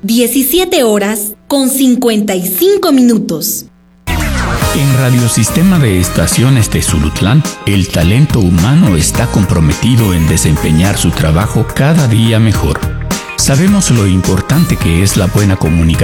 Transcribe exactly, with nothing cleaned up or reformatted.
diecisiete horas con cincuenta y cinco minutos. En Radiosistema de Estaciones de Xulutlán, el talento humano está comprometido en desempeñar su trabajo cada día mejor. Sabemos lo importante que es la buena comunicación